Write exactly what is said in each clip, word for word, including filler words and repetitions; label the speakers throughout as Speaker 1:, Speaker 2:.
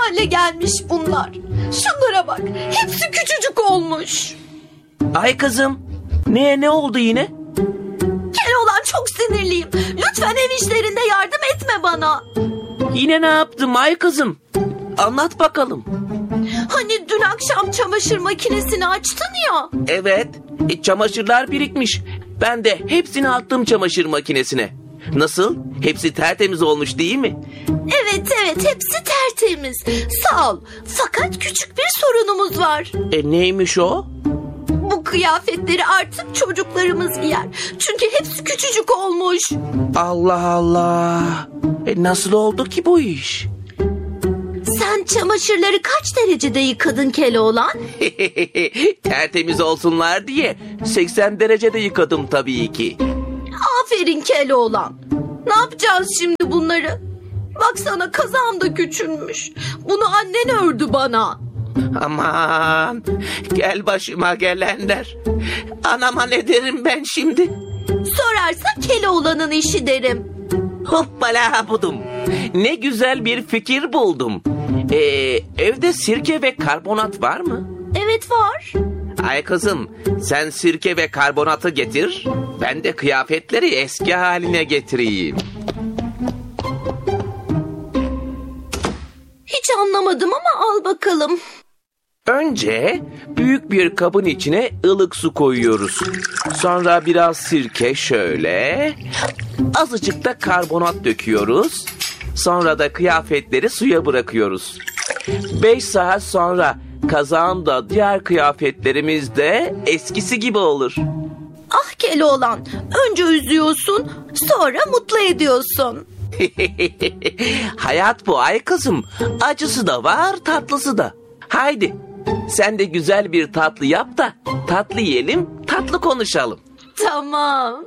Speaker 1: hale gelmiş bunlar. Şunlara bak, hepsi küçücük olmuş.
Speaker 2: Ay kızım, neye ne oldu yine?
Speaker 1: Keloğlan, çok sinirliyim. Lütfen ev işlerinde yardım etme bana.
Speaker 2: Yine ne yaptım ay kızım? Anlat bakalım.
Speaker 1: Hani dün akşam çamaşır makinesini açtın ya.
Speaker 2: Evet, e, çamaşırlar birikmiş. Ben de hepsini attım çamaşır makinesine. Nasıl? Hepsi tertemiz olmuş değil mi?
Speaker 1: Evet evet, hepsi tertemiz. Sağ ol. Fakat küçük bir sorunumuz var.
Speaker 2: E neymiş o?
Speaker 1: Bu kıyafetleri artık çocuklarımız giyer. Çünkü hepsi küçücük olmuş.
Speaker 2: Allah Allah. E nasıl oldu ki bu iş?
Speaker 1: Sen çamaşırları kaç derecede yıkadın Keloğlan?
Speaker 2: Tertemiz olsunlar diye seksen derecede yıkadım tabii ki.
Speaker 1: Aferin Keloğlan. Ne yapacağız şimdi bunları? Baksana, kazağım da küçülmüş. Bunu annen ördü bana.
Speaker 2: Aman, gel başıma gelenler. Anama ne derim ben şimdi?
Speaker 1: Sorarsa Keloğlan'ın işi derim.
Speaker 2: Hoppala budum. Ne güzel bir fikir buldum. Ee, evde sirke ve karbonat var mı?
Speaker 1: Evet, var.
Speaker 2: Ay kızım, sen sirke ve karbonatı getir. Ben de kıyafetleri eski haline getireyim.
Speaker 1: Hiç anlamadım ama al bakalım.
Speaker 2: Önce büyük bir kabın içine ılık su koyuyoruz. Sonra biraz sirke şöyle. Azıcık da karbonat döküyoruz. Sonra da kıyafetleri suya bırakıyoruz. Beş saat sonra kazağın da diğer kıyafetlerimiz de eskisi gibi olur.
Speaker 1: Ah Keloğlan, önce üzüyorsun, sonra mutlu ediyorsun.
Speaker 2: Hayat bu ay kızım. Acısı da var, tatlısı da. Haydi sen de güzel bir tatlı yap da tatlı yiyelim, tatlı konuşalım.
Speaker 1: Tamam.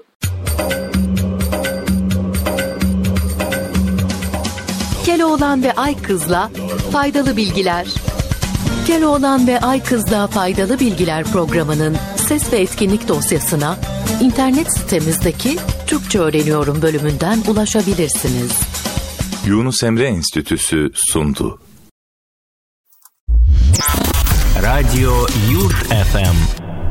Speaker 3: Keloğlan ve Ay Kız'la faydalı bilgiler. Keloğlan ve Ay Kız'la faydalı bilgiler programının ses ve etkinlik dosyasına internet sitemizdeki Türkçe Öğreniyorum bölümünden ulaşabilirsiniz.
Speaker 4: Yunus Emre Enstitüsü sundu.
Speaker 5: Radyo Yurt F M